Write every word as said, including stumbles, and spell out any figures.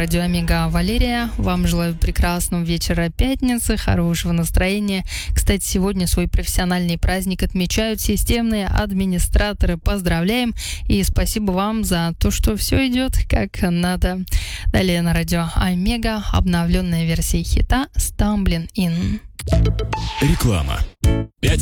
радио Омега Валерия. Вам желаю прекрасного вечера пятницы, хорошего настроения. Кстати, сегодня свой профессиональный праздник отмечают системные администраторы. Поздравляем и спасибо вам за то, что все идет как надо. Далее на радио Омега обновленная версия хита «Stumbling In». Реклама. Пять